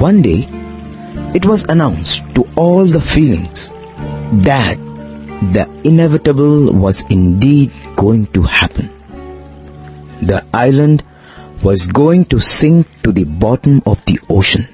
One day, it was announced to all the feelings that the inevitable was indeed going to happen. The island was going to sink to the bottom of the ocean.